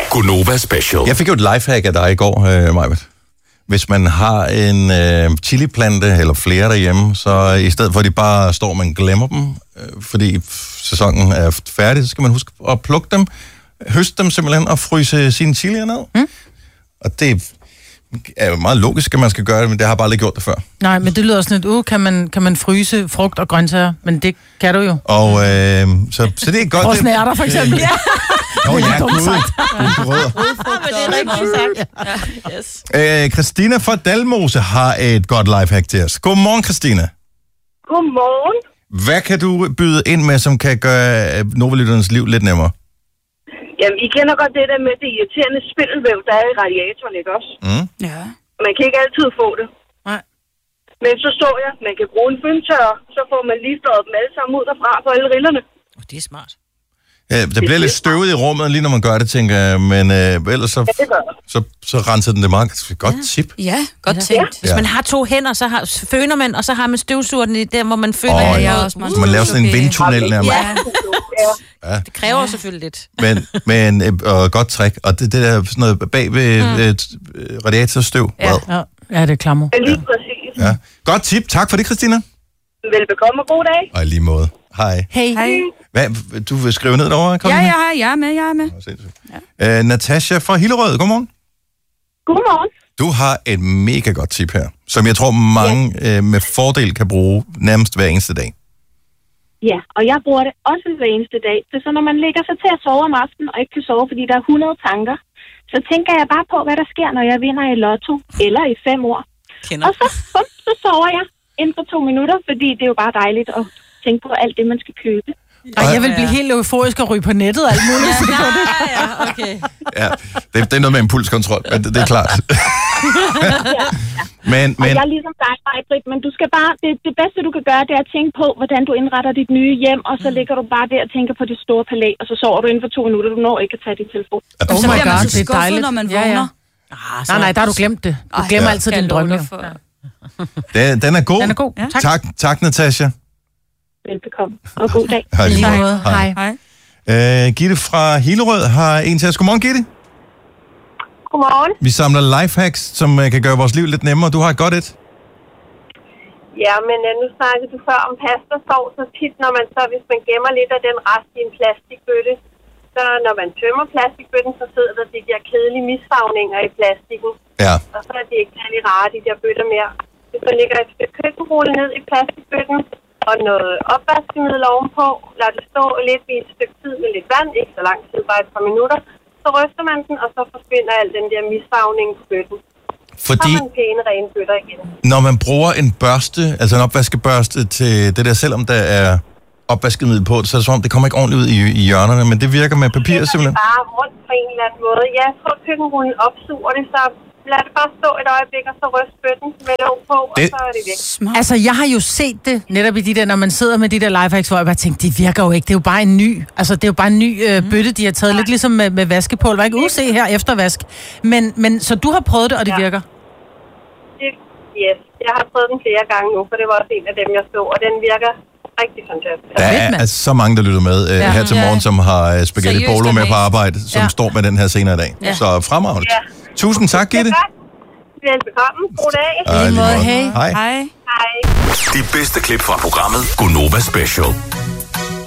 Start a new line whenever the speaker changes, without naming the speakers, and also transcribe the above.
Gonova Special.
Jeg fik jo et lifehack af dig i går, Majbert. Hvis man har en chiliplante eller flere derhjemme, så i stedet for at de bare står, man glemmer dem, fordi sæsonen er færdig, så skal man huske at plukke dem, høste dem simpelthen og fryse sine chilier ned. Og det er jo meget logisk, at man skal gøre det, men det har bare aldrig gjort det før.
Nej, men det lyder sådan lidt, kan man fryse frugt og grøntsager, men det kan du jo.
Og så det er godt.
Frosne ærter for eksempel. Ja.
Nå ja, gud.
Men det er rigtig sagt. Yes.
Christina fra Dalmose har et godt lifehack til os. Godmorgen, Christina.
Godmorgen.
Hvad kan du byde ind med, som kan gøre Nova-lytternes liv lidt nemmere?
Jamen, I kender godt det der med det irriterende spindelvæv, der er i radiatoren, ikke også?
Ja.
Man kan ikke altid få det.
Nej.
Men så står jeg, man kan bruge en fyndtørrer, så får man lige flået dem alle sammen ud derfra på alle rillerne.
Det er smart.
Ja, der bliver lidt støvet i rummet, lige når man gør det, tænker jeg, men ellers så renser den det meget. Godt tip.
Ja, godt tænkt. Hvis man har 2 hænder, så føner man, og så har man støvsugeren i der, hvor man føler, at jeg også meget.
Så man laver sådan en vindtunnel nærmest.
Ja. Det kræver selvfølgelig lidt.
Men godt trick. Og det der sådan noget bag ved radiatorstøv.
Ja, det er klammer.
Lige præcis.
Ja. Godt tip. Tak for det, Christina.
Velbekomme og god dag.
Og i lige måde. Hej.
Hej.
Hvad, du vil skrive ned derovre?
Jeg er med.
Ja. Natasha fra Hillerød, godmorgen.
Godmorgen.
Du har et mega godt tip her, som jeg tror mange med fordel kan bruge nærmest hver eneste dag.
Ja, og jeg bruger det også hver eneste dag. Det er så, når man lægger sig til at sove om aftenen og ikke kan sove, fordi der er 100 tanker, så tænker jeg bare på, hvad der sker, når jeg vinder i lotto eller i 5 år. Og så sover jeg inden for 2 minutter, fordi det er jo bare dejligt at tænke på alt det, man skal købe.
Og jeg vil blive helt euforisk og ryge på nettet og alt muligt.
Okay.
Ja, det er noget med impulskontrol, men det er klart. Men
og jeg er ligesom dig, Britt, men du skal bare, det bedste du kan gøre, det er at tænke på, hvordan du indretter dit nye hjem, og så ligger du bare der og tænker på det store palæ, og så sover du inden for 2 minutter, du når ikke at tage din telefon.
Oh my god, det er dejligt.
Når man vågner.
Nej, der har du glemt det. Du glemmer altid din drømme.
Den er god.
Den er god.
Ja. Tak, Natasha.
Velbekomme, og god dag.
Hej. Gitte fra Hillerød har en til os. Godmorgen, Gitte.
Godmorgen.
Vi samler lifehacks, som kan gøre vores liv lidt nemmere. Du har et godt et.
Ja, men nu snakkede du før om pastasovs, så tit, når man så, hvis man gemmer lidt af den rest i en plastikbøtte, så når man tømmer plastikbøtten, så sidder der de der kedelige misfarvninger i plastikken.
Ja.
Og så er de ikke særlig rare, de der bøtter mere. Hvis man lægger et stykke køkkenrulle ned i plastikbøtten, og noget opvaskemiddel ovenpå, lader det stå lidt i et stykke tid med lidt vand, ikke så lang tid, bare et par minutter, så ryster man den, og så forsvinder al den der misfarvning på bøtten.
Fordi
så har man pæne, rene bøtter igen.
Når man bruger en børste, altså en opvaskebørste til det der, selvom der er opvaskemiddel på, så er det som om, det kommer ikke ordentligt ud i hjørnerne, men det virker med papir simpelthen.
Det bare rundt på en eller anden måde. Ja, så køkkenrullen opsuger det, så lad det bare stå et øjeblik, og så ryst bøtten med låg på, og så er det væk.
Smart. Altså, jeg har jo set det netop i de der, når man sidder med de der lifehacks, hvor jeg bare tænkte, det virker jo ikke. Det er jo bare en ny, altså det er jo bare en ny bøtte, de har taget. Lidt ligesom med vaskepulver. Ikke udse her eftervask. Men så du har prøvet det, og det virker?
Yes, jeg har prøvet den flere gange nu, for det var også en af dem, jeg så, og den virker rigtig fantastisk.
Der er altså så mange, der lytter med her til morgen, som har spaghetti polo med på arbejde, som står med den her senere i dag. Så fremragende. Ja. Tusind tak, Gitte.
Velbekomme. God dag.
Lige måde.
Hej.
Hej.
Hej.
De bedste klip fra programmet Gonova Special.